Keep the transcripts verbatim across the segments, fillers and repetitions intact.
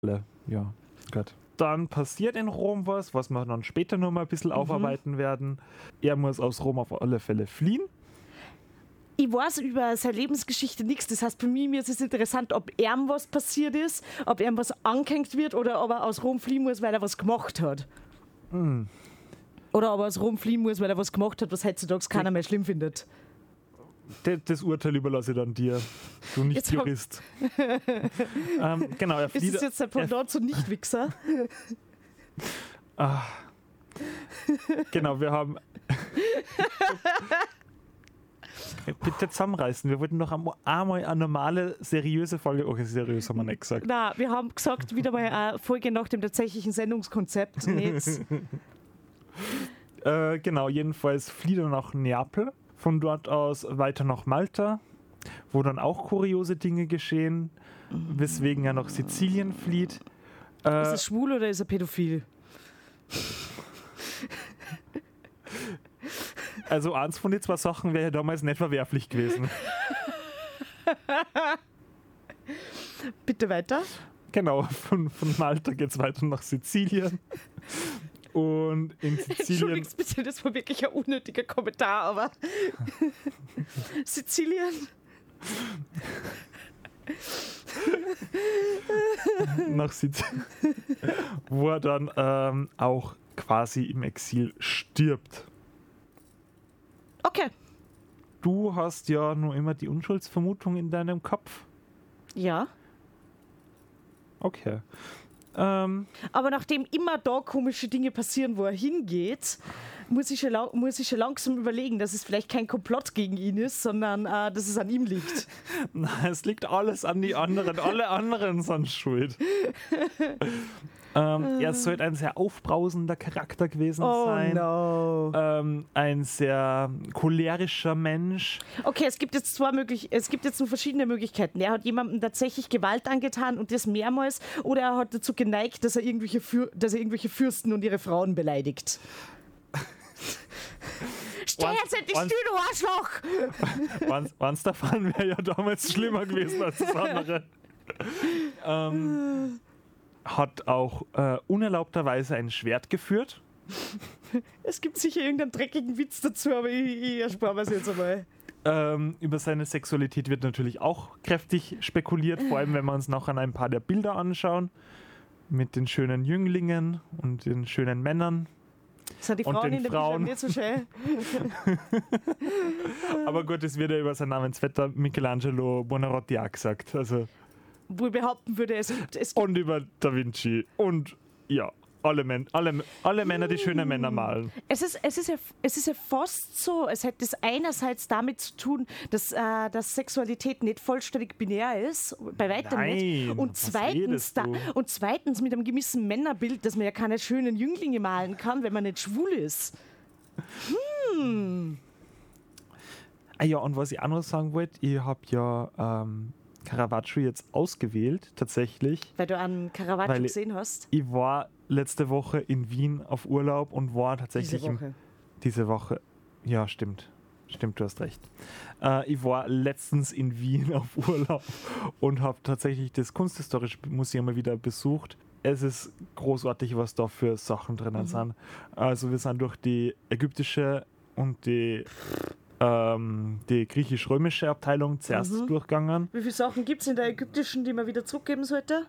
Ja, Gott. Dann passiert in Rom was, was wir dann später noch mal ein bisschen mhm. aufarbeiten werden. Er muss aus Rom auf alle Fälle fliehen. Ich weiß über seine Lebensgeschichte nichts. Das heißt, für mich mir ist es interessant, ob ihm was passiert ist, ob ihm was angehängt wird oder ob er aus Rom fliehen muss, weil er was gemacht hat. Mhm. Oder ob er aus Rom fliehen muss, weil er was gemacht hat, was heutzutage keiner mehr schlimm findet. Das, das Urteil überlasse ich dann dir, du nicht jetzt Jurist. ähm, genau, er flieht, ist es jetzt der Pendant zu Nicht-Wichser? ah. Genau, wir haben... Bitte zusammenreißen, wir wollten noch einmal eine normale, seriöse Folge... Okay, seriös haben wir nicht gesagt. Nein, wir haben gesagt, wieder mal eine Folge nach dem tatsächlichen Sendungskonzept. Nicht. äh, genau, jedenfalls flieht er nach Neapel. Von dort aus weiter nach Malta, wo dann auch kuriose Dinge geschehen, weswegen er nach Sizilien flieht. Äh, ist er schwul oder ist er pädophil? Also eins von den zwei Sachen wäre ja damals nicht verwerflich gewesen. Bitte weiter. Genau, von, von Malta geht es weiter nach Sizilien. Und in Sizilien... Entschuldigt bitte, das war wirklich ein unnötiger Kommentar, aber... Sizilien? Nach Sizilien. Wo er dann ähm, auch quasi im Exil stirbt. Okay. Du hast ja nur immer die Unschuldsvermutung in deinem Kopf. Ja. Okay. Ähm, Aber nachdem immer da komische Dinge passieren, wo er hingeht, muss ich schon, la- muss ich schon langsam überlegen, dass es vielleicht kein Komplott gegen ihn ist, sondern äh, dass es an ihm liegt. Nein, es liegt alles an die anderen. Alle anderen sind schuld. ähm, er sollte ein sehr aufbrausender Charakter gewesen oh sein. No. Ähm, ein sehr cholerischer Mensch. Okay, es gibt jetzt zwei möglich, es gibt jetzt nur verschiedene Möglichkeiten. Er hat jemandem tatsächlich Gewalt angetan und das mehrmals, oder er hat dazu geneigt, dass er irgendwelche, Für- dass er irgendwelche Fürsten und ihre Frauen beleidigt. Steh jetzt endlich still, du Arschloch! Eins davon wäre ja damals schlimmer gewesen als das andere. ähm, hat auch äh, unerlaubterweise ein Schwert geführt. Es gibt sicher irgendeinen dreckigen Witz dazu, aber ich, ich erspare mir es jetzt einmal. Ähm, über seine Sexualität wird natürlich auch kräftig spekuliert, vor allem wenn wir uns nachher ein paar der Bilder anschauen. Mit den schönen Jünglingen und den schönen Männern. Sind die Frauen in der Frauen. nicht so schön? Aber gut, es wird ja über seinen Namensvetter Michelangelo Buonarroti auch gesagt. Also wo ich behaupten würde, es gibt, es gibt... Und über Da Vinci. Und ja, alle, Män- alle, alle Männer, die schöne Männer malen. Es ist, es, ist ja, es ist ja fast so, es hat das einerseits damit zu tun, dass, äh, dass Sexualität nicht vollständig binär ist, bei weitem Nein, nicht. Und zweitens, da, und zweitens mit einem gewissen Männerbild, dass man ja keine schönen Jünglinge malen kann, wenn man nicht schwul ist. Hm. Ah ja, und was ich auch noch sagen wollte, ich habe ja ähm, Caravaggio jetzt ausgewählt, tatsächlich. Weil du einen Caravaggio gesehen hast? Ich war letzte Woche in Wien auf Urlaub und war tatsächlich... Diese Woche. Im, diese Woche. Ja, stimmt. Stimmt, du hast recht. Äh, ich war letztens in Wien auf Urlaub und habe tatsächlich das Kunsthistorische Museum mal wieder besucht. Es ist großartig, was da für Sachen drinnen mhm. sind. Also wir sind durch die ägyptische und die... die griechisch-römische Abteilung zuerst mhm. durchgegangen. Wie viele Sachen gibt es in der ägyptischen, die man wieder zurückgeben sollte?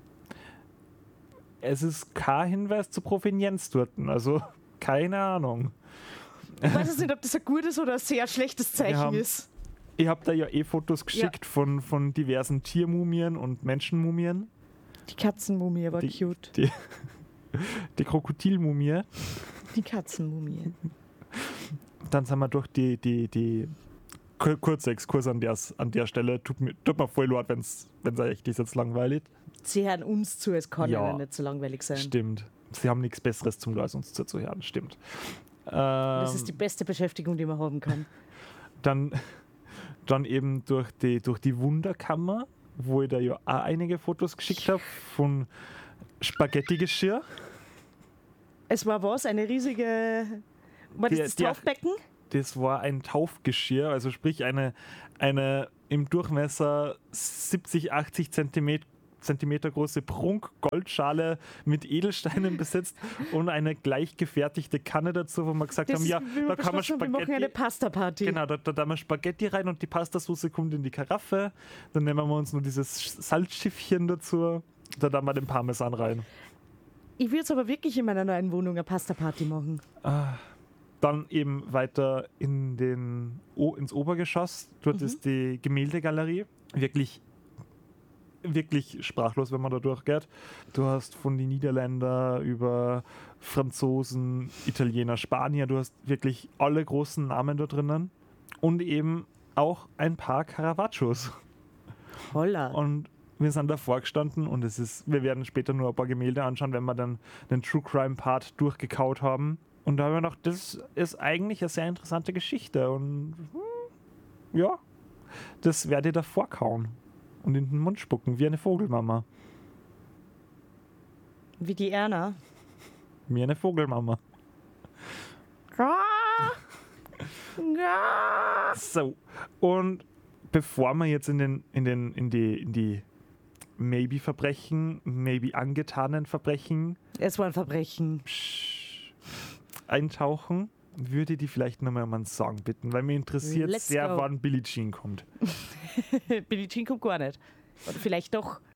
Es ist kein Hinweis zur Provenienz dort, also keine Ahnung. Ich weiß jetzt nicht, ob das ein gutes oder ein sehr schlechtes Zeichen haben, ist. Ich habe da ja eh Fotos geschickt ja. von, von diversen Tiermumien und Menschenmumien. Die Katzenmumie war die, cute. Die, die Krokodilmumie. Die Katzenmumie. Dann sind wir durch die, die, die kurze Exkurs an der, an der Stelle. Tut mir, tut mir voll leid, wenn es echt ist jetzt langweilig. Sie hören uns zu, es kann ja nicht so langweilig sein. Stimmt. Sie haben nichts Besseres zum als uns zuzuhören, stimmt. Ähm, das ist die beste Beschäftigung, die man haben kann. Dann, dann eben durch die, durch die Wunderkammer, wo ich da ja auch einige Fotos geschickt habe von Spaghetti-Geschirr. Es war was? Eine riesige... War das die, das Taufbecken? Die, das war ein Taufgeschirr, also sprich eine, eine im Durchmesser siebzig, achtzig Zentimeter Zentimeter große Prunk-Goldschale mit Edelsteinen besetzt und eine gleich gefertigte Kanne dazu, wo wir gesagt Das haben, ja, ist, wie wir da kann man beschlossen haben, wir machen eine Spaghetti... Pasta-Party. Genau, da, da, da haben wir Spaghetti rein und die Pastasauce kommt in die Karaffe. Dann nehmen wir uns nur dieses Salzschiffchen dazu. Da haben wir den Parmesan rein. Ich würde jetzt aber wirklich in meiner neuen Wohnung eine Pasta-Party machen. Ah, dann eben weiter in den, o, ins Obergeschoss. Dort Mhm. ist die Gemäldegalerie. Wirklich, wirklich sprachlos, wenn man da durchgeht. Du hast von den Niederländern über Franzosen, Italiener, Spanier. Du hast wirklich alle großen Namen da drinnen. Und eben auch ein paar Caravaggios. Holla. Und wir sind davor gestanden und es ist, wir werden später nur ein paar Gemälde anschauen, wenn wir dann den True Crime Part durchgekaut haben. Und da haben wir gedacht, das ist eigentlich eine sehr interessante Geschichte und hm, ja, das werde ich davor kauen und in den Mund spucken, wie eine Vogelmama. Wie die Erna. Wie eine Vogelmama. So, und bevor wir jetzt in den, in den, in die, in die Maybe-Verbrechen, maybe angetanen Verbrechen Es war ein Verbrechen. psch, eintauchen, würde ich die vielleicht nochmal um einen Song bitten, weil mir interessiert Let's sehr, go. wann Billie Jean kommt. Billie Jean kommt gar nicht. Oder vielleicht doch.